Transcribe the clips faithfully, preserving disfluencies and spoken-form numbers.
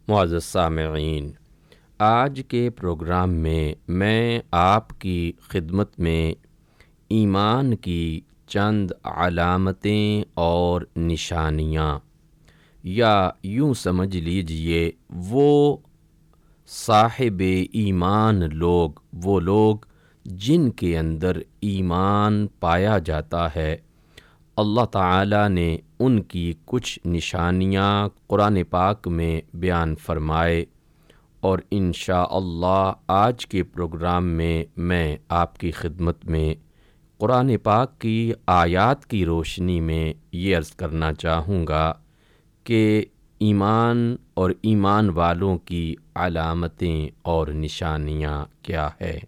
معزز سامعین، آج کے پروگرام میں میں آپ کی خدمت میں ایمان کی چند علامتیں اور نشانیاں، یا یوں سمجھ لیجئے وہ صاحب ایمان لوگ، وہ لوگ جن کے اندر ایمان پایا جاتا ہے، اللہ تعالیٰ نے ان کی کچھ نشانیاں قرآن پاک میں بیان فرمائے، اور انشاءاللہ آج کے پروگرام میں میں آپ کی خدمت میں قرآن پاک کی آیات کی روشنی میں یہ عرض کرنا چاہوں گا کہ ایمان اور ایمان والوں کی علامتیں اور نشانیاں کیا ہے،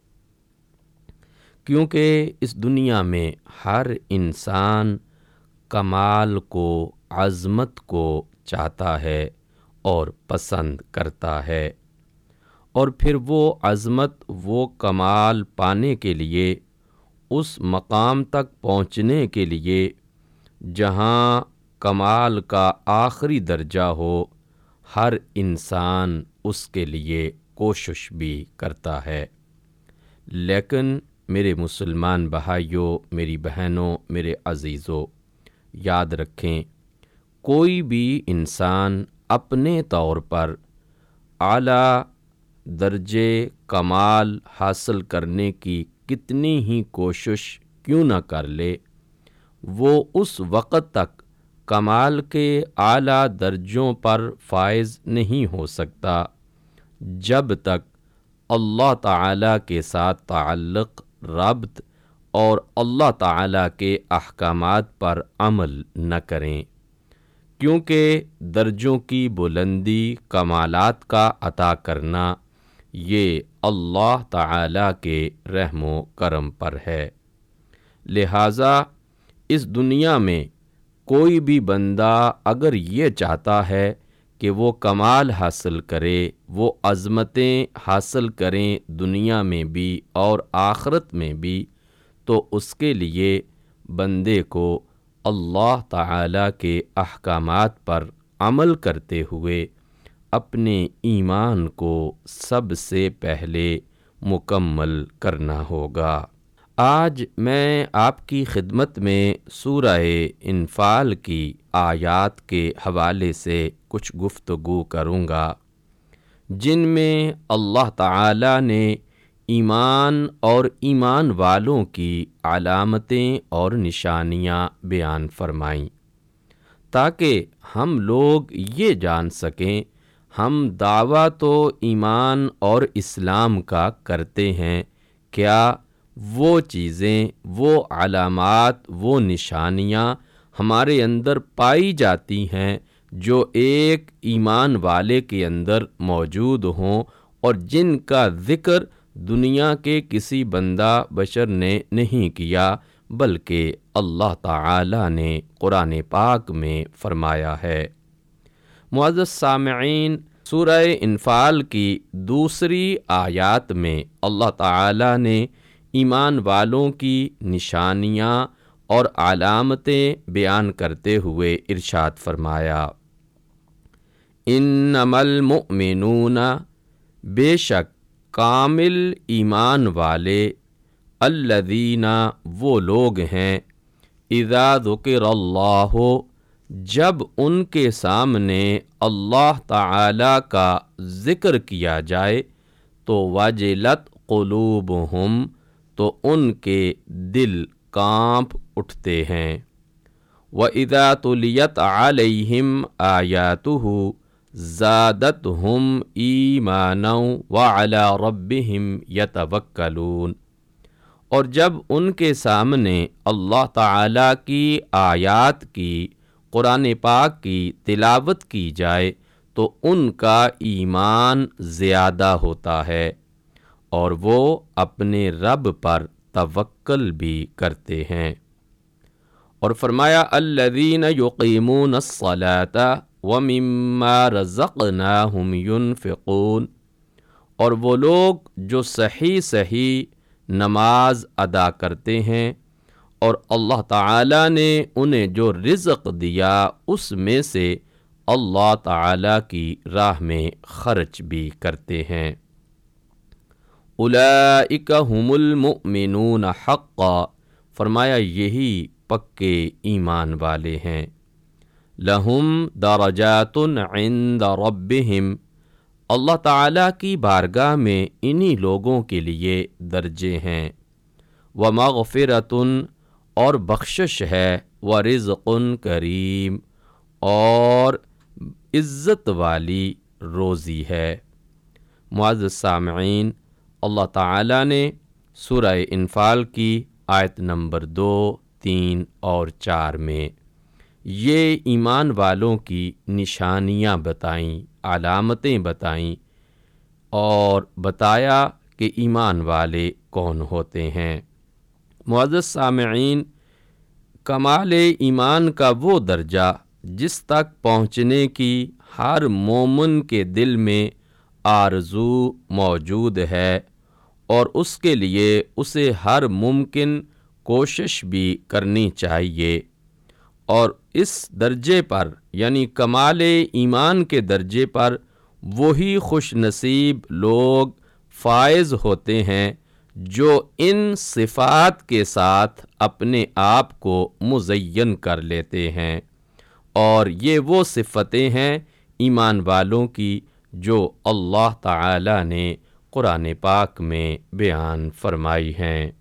کیونکہ اس دنیا میں ہر انسان کمال کو، عظمت کو چاہتا ہے اور پسند کرتا ہے، اور پھر وہ عظمت، وہ کمال پانے کے لیے، اس مقام تک پہنچنے کے لیے جہاں کمال کا آخری درجہ ہو، ہر انسان اس کے لیے کوشش بھی کرتا ہے۔ لیکن میرے مسلمان بھائیوں، میری بہنوں، میرے عزیزوں، یاد رکھیں، کوئی بھی انسان اپنے طور پر اعلیٰ درجے کمال حاصل کرنے کی کتنی ہی کوشش کیوں نہ کر لے، وہ اس وقت تک کمال کے اعلیٰ درجوں پر فائز نہیں ہو سکتا جب تک اللہ تعالیٰ کے ساتھ تعلق، ربط اور اللہ تعالیٰ کے احکامات پر عمل نہ کریں، کیونکہ درجوں کی بلندی، کمالات کا عطا کرنا، یہ اللہ تعالیٰ کے رحم و کرم پر ہے۔ لہٰذا اس دنیا میں کوئی بھی بندہ اگر یہ چاہتا ہے کہ وہ کمال حاصل کرے، وہ عظمتیں حاصل کریں دنیا میں بھی اور آخرت میں بھی، تو اس کے لیے بندے کو اللہ تعالیٰ کے احکامات پر عمل کرتے ہوئے اپنے ایمان کو سب سے پہلے مکمل کرنا ہوگا۔ آج میں آپ کی خدمت میں سورہ انفال کی آیات کے حوالے سے کچھ گفتگو کروں گا، جن میں اللہ تعالیٰ نے ایمان اور ایمان والوں کی علامتیں اور نشانیاں بیان فرمائیں، تاکہ ہم لوگ یہ جان سکیں ہم دعویٰ تو ایمان اور اسلام کا کرتے ہیں، کیا وہ چیزیں، وہ علامات، وہ نشانیاں ہمارے اندر پائی جاتی ہیں جو ایک ایمان والے کے اندر موجود ہوں، اور جن کا ذکر دنیا کے کسی بندہ بشر نے نہیں کیا بلکہ اللہ تعالیٰ نے قرآن پاک میں فرمایا ہے۔ معزز سامعین، سورہ انفال کی دوسری آیات میں اللہ تعالیٰ نے ایمان والوں کی نشانیاں اور علامتیں بیان کرتے ہوئے ارشاد فرمایا، انما المؤمنون، بے شک کامل ایمان والے، الذین، وہ لوگ ہیں، اذا ذکر اللہ، جب ان کے سامنے اللہ تعالی کا ذکر کیا جائے تو وجلت قلوبہم، تو ان کے دل کانپ اٹھتے ہیں، وَإِذَا تُلِيَتْ عَلَيْهِمْ آيَاتُهُ زَادَتْهُمْ إِيمَانًا وَعَلَى رَبِّهِمْ يَتَوَكَّلُونَ، اور جب ان کے سامنے اللہ تعالیٰ کی آیات کی، قرآن پاک کی تلاوت کی جائے تو ان کا ایمان زیادہ ہوتا ہے، اور وہ اپنے رب پر توکل بھی کرتے ہیں۔ اور فرمایا الذین یقیمون الصلاۃ ومما رزقناہم ینفقون، اور وہ لوگ جو صحیح صحیح نماز ادا کرتے ہیں اور اللہ تعالیٰ نے انہیں جو رزق دیا اس میں سے اللہ تعالی کی راہ میں خرچ بھی کرتے ہیں۔ اولئک هم المؤمنون حقا، فرمایا یہی پکے ایمان والے ہیں۔ لہم درجات عند ربہم، اللہ تعالیٰ کی بارگاہ میں انہی لوگوں کے لیے درجے ہیں۔ ومغفرۃ، اور بخشش ہے، ورزق کریم، اور عزت والی روزی ہے۔ معزز سامعین، اللہ تعالیٰ نے سورہ انفال کی آیت نمبر دو، تین اور چار میں یہ ایمان والوں کی نشانیاں بتائیں، علامتیں بتائیں، اور بتایا کہ ایمان والے کون ہوتے ہیں۔ معزز سامعین، کمال ایمان کا وہ درجہ جس تک پہنچنے کی ہر مومن کے دل میں آرزو موجود ہے، اور اس کے لیے اسے ہر ممکن کوشش بھی کرنی چاہیے، اور اس درجے پر یعنی کمال ایمان کے درجے پر وہی خوش نصیب لوگ فائز ہوتے ہیں جو ان صفات کے ساتھ اپنے آپ کو مزین کر لیتے ہیں، اور یہ وہ صفتیں ہیں ایمان والوں کی جو اللہ تعالی نے قرآن پاک میں بیان فرمائی ہیں۔